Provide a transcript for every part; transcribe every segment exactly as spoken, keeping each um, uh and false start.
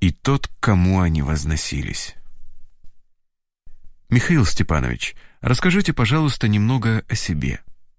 и тот, к кому они возносились. Михаил Степанович, расскажите, пожалуйста, немного о себе.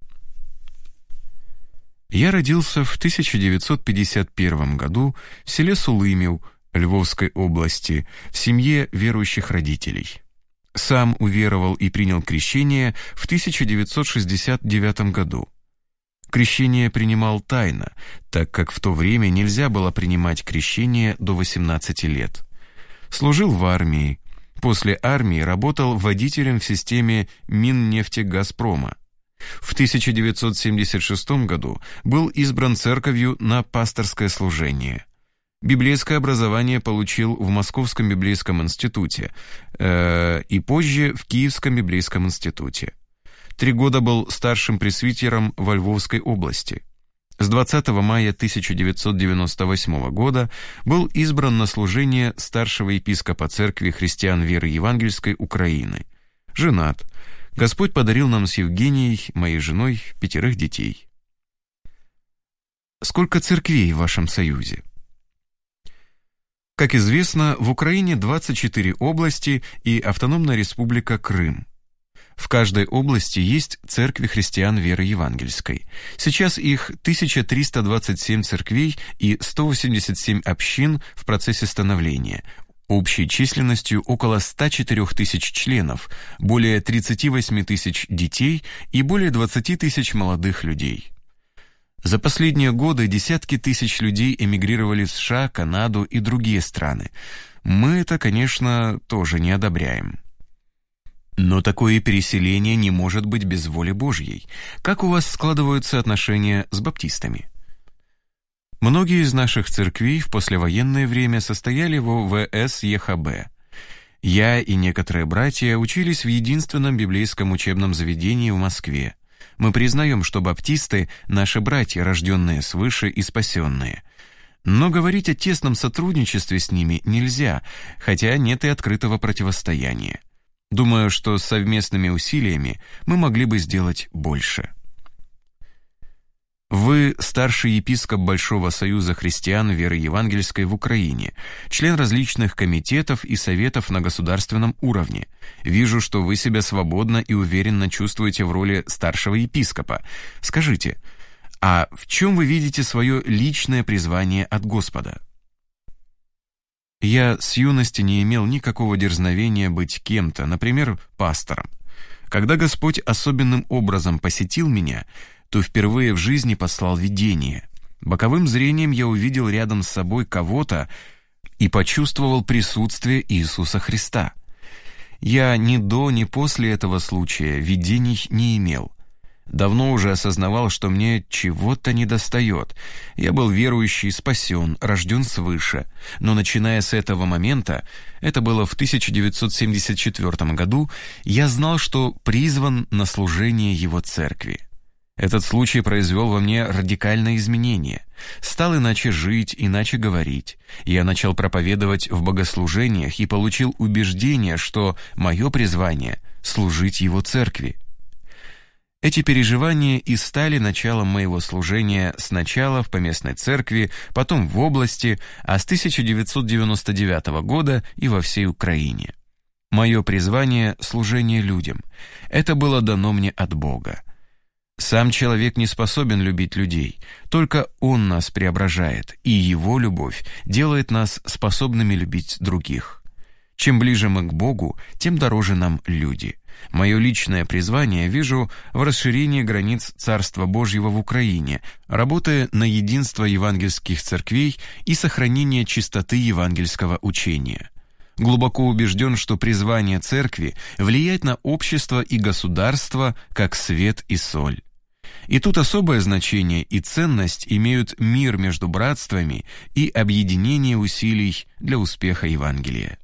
Я родился в тысяча девятьсот пятьдесят первом году в селе Сулымев Львовской области в семье верующих родителей. Сам уверовал и принял крещение в тысяча девятьсот шестьдесят девятом году. Крещение принимал тайно, так как в то время нельзя было принимать крещение до восемнадцати лет. Служил в армии. После армии работал водителем в системе Миннефтегазпрома. В тысяча девятьсот семьдесят шестом году был избран церковью на пасторское служение. Библейское образование получил в Московском библейском институте э, и позже в Киевском библейском институте. Три года был старшим пресвитером во Львовской области. С двадцатого мая тысяча девятьсот девяносто восьмого года был избран на служение старшего епископа Церкви христиан веры евангельской Украины. Женат. Господь подарил нам с Евгенией, моей женой, пятерых детей. Сколько церквей в вашем союзе? Как известно, в Украине двадцать четыре области и Автономная Республика Крым. В каждой области есть церкви христиан веры евангельской. Сейчас их тысяча триста двадцать семь церквей и сто восемьдесят семь общин в процессе становления, общей численностью около ста четырёх тысяч членов, более тридцати восьми тысяч детей и более двадцати тысяч молодых людей. За последние годы десятки тысяч людей эмигрировали в США, Канаду и другие страны. Мы это, конечно, тоже не одобряем. Но такое переселение не может быть без воли Божьей. Как у вас складываются отношения с баптистами? Многие из наших церквей в послевоенное время состояли в вэ эс е ха бэ. Я и некоторые братья учились в единственном библейском учебном заведении в Москве. Мы признаем, что баптисты – наши братья, рожденные свыше и спасенные. Но говорить о тесном сотрудничестве с ними нельзя, хотя нет и открытого противостояния. Думаю, что совместными усилиями мы могли бы сделать больше. Вы старший епископ Большого союза христиан веры евангельской в Украине, член различных комитетов и советов на государственном уровне. Вижу, что вы себя свободно и уверенно чувствуете в роли старшего епископа. Скажите, а в чем вы видите свое личное призвание от Господа? Я с юности не имел никакого дерзновения быть кем-то, например, пастором. Когда Господь особенным образом посетил меня, то впервые в жизни послал видение. Боковым зрением я увидел рядом с собой кого-то и почувствовал присутствие Иисуса Христа. Я ни до, ни после этого случая видений не имел. Давно уже осознавал, что мне чего-то недостает. Я был верующий, спасен, рожден свыше. Но начиная с этого момента, это было в тысяча девятьсот семьдесят четвёртом году, я знал, что призван на служение Его церкви. Этот случай произвел во мне радикальное изменение. Стал иначе жить, иначе говорить. Я начал проповедовать в богослужениях и получил убеждение, что мое призвание — служить Его церкви. Эти переживания и стали началом моего служения сначала в поместной церкви, потом в области, а с тысяча девятьсот девяносто девятого года и во всей Украине. Мое призвание — служение людям. Это было дано мне от Бога. Сам человек не способен любить людей, только Он нас преображает, и Его любовь делает нас способными любить других. Чем ближе мы к Богу, тем дороже нам люди. Мое личное призвание вижу в расширении границ Царства Божьего в Украине, работая на единство евангельских церквей и сохранение чистоты евангельского учения. Глубоко убежден, что призвание церкви влияет на общество и государство как свет и соль. И тут особое значение и ценность имеют мир между братствами и объединение усилий для успеха Евангелия.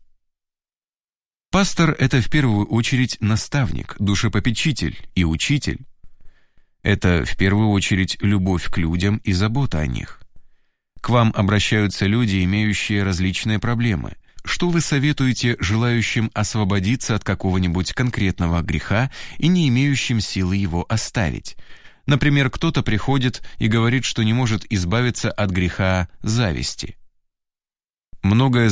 Пастор – это в первую очередь наставник, душепопечитель и учитель. Это в первую очередь любовь к людям и забота о них. К вам обращаются люди, имеющие различные проблемы. Что вы советуете желающим освободиться от какого-нибудь конкретного греха и не имеющим силы его оставить? Например, кто-то приходит и говорит, что не может избавиться от греха зависти. Многое